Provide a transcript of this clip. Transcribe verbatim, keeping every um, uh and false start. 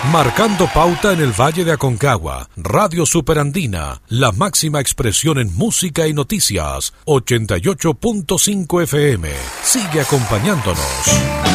Marcando pauta en el Valle de Aconcagua, Radio Superandina, la máxima expresión en música y noticias, ochenta y ocho punto cinco F M. Sigue acompañándonos.